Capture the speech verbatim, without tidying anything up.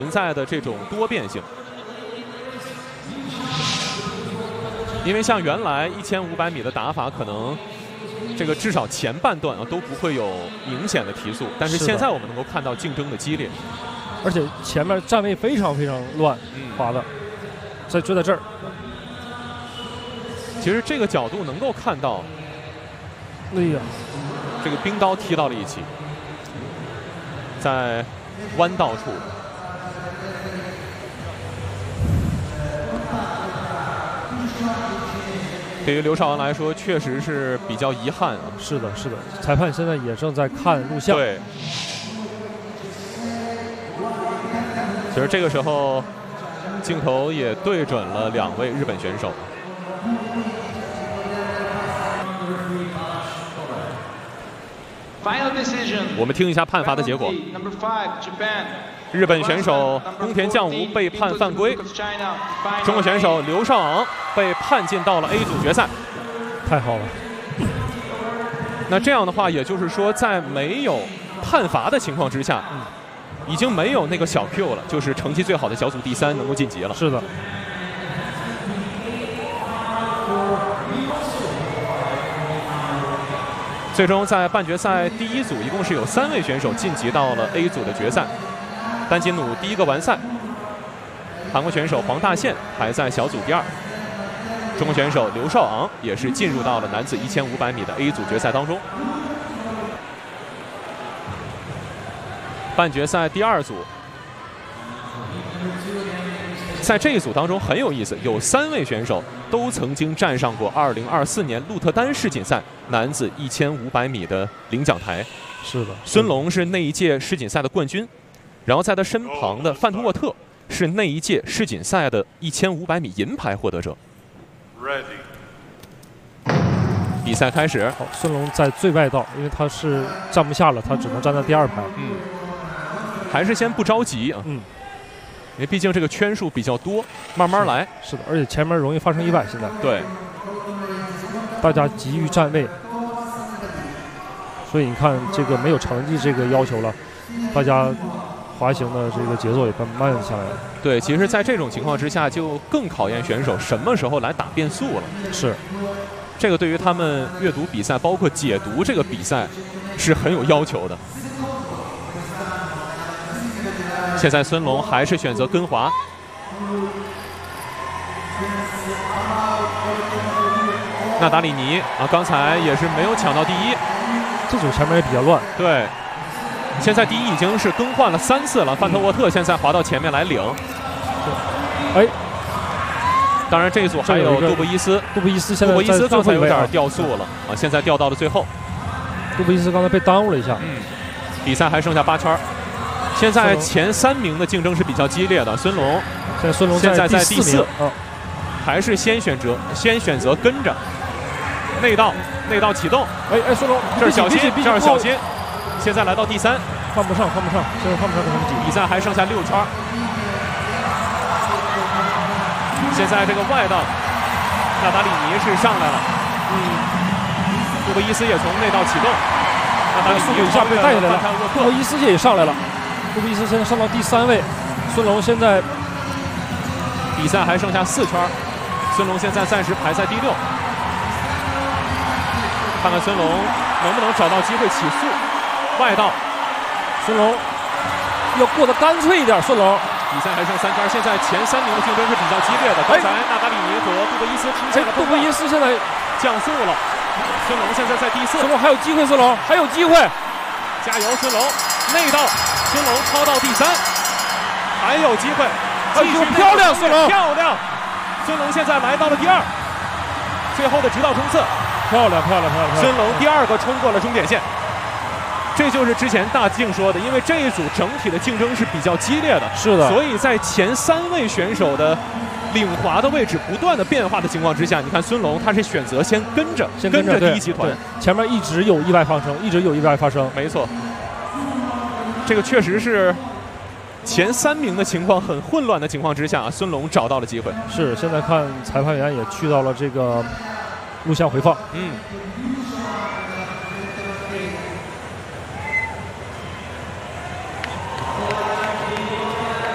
存在的这种多变性。因为像原来一千五百米的打法，可能这个至少前半段啊都不会有明显的提速，但是现在我们能够看到竞争的激烈， 而且前面站位非常非常乱，滑的，在就在这儿。 其实这个角度能够看到， 哎呀， 这个冰刀踢到了一起，在弯道处。 对于刘少昂来说，确实是比较遗憾啊。 是的，是的，裁判现在也正在看录像。 对。其实这个时候，镜头也对准了两位日本选手。我们听一下判罚的结果。 日本选手宫田将武被判犯规，中国选手刘少昂被判进到了 A 组决赛。 太好了。 那这样的话，也就是说，在没有判罚的情况之下，嗯、已经没有那个小 Q 了，就是成绩最好的小组第三能够晋级了。 是的。 最终在半决赛第一组，一共是有三位选手晋级到了 A 组的决赛。 单金弩第一个完赛，韩国选手黄大宪排在小组第二，中国选手刘少昂也是进入到了男子一千五百米的 A 组决赛当中。半决赛第二组，在这一组当中很有意思，有三位选手都曾经站上过二零二四年鹿特丹世锦赛男子一千五百米的领奖台。 是的， 孙龙是那一届世锦赛的冠军。 然后在他身旁的范特沃特是那一届世锦赛的一千五百米银牌获得者。Ready. 比赛开始。 好，孙龙在最外道，因为他是站不下了，他只能站在第二排。 嗯，还是先不着急啊。嗯，因为毕竟这个圈数比较多，慢慢来。 是, 是的，而且前面容易发生意外。现在对， 大家急于站位，所以你看这个没有成绩这个要求了，大家。 滑行的这个节奏也慢下来了。 对，其实，在这种情况之下，就更考验选手什么时候来打变速了。 是， 这个对于他们阅读比赛，包括解读这个比赛，是很有要求的。现在孙龙还是选择跟滑。纳达里尼啊，刚才也是没有抢到第一。 这组前面也比较乱。 对。 现在第一已经是更换了三次了，范特沃特现在滑到前面来领。 哎， 当然这一组还有杜布伊斯， 杜布伊斯现在杜布伊斯刚才有点掉速了啊，现在掉到了最后。 杜布伊斯刚才被耽误了一下。 嗯，比赛还剩下八圈，现在前三名的竞争是比较激烈的。孙龙， 现在孙龙现在在第四， 啊， 还是先选择先选择跟着内道内道启动。 哎哎，孙龙这是小心，这是小心。 现在来到第三， 犯不上，犯不上，现在犯不上跟他们挤。 比赛还剩下六圈。现在这个外道，纳达里尼是上来了，嗯，杜布伊斯也从内道启动，纳达里尼一下被带下来了，杜布伊斯也上来了，杜布伊斯现在上到第三位，孙龙现在比赛还剩下四圈，孙龙现在暂时排在第六，看看孙龙能不能找到机会起速。 外道， 孙龙要过得干脆一点。孙龙， 比赛还剩三圈，现在前三名的竞争是比较激烈的。刚才纳达里尼和杜布伊斯出现了， 杜布伊斯现在降速了。孙龙现在在第四， 孙龙还有机会，孙龙还有机会， 加油，孙龙！内道，孙龙超到第三，还有机会，继续漂亮，孙龙漂亮！孙龙现在来到了第二，最后的直道冲刺， 漂亮，漂亮，漂亮！ 孙龙第二个冲过了终点线。 这就是之前大靖说的，因为这一组整体的竞争是比较激烈的， 是的， 所以在前三位选手的领滑的位置不断的变化的情况之下，你看孙龙他是选择先跟着， 先跟着第一集团， 前面一直有意外发生，一直有意外发生， 没错，这个确实是前三名的情况很混乱的情况之下，孙龙找到了机会。 是，现在看裁判员也去到了这个录像回放， 嗯。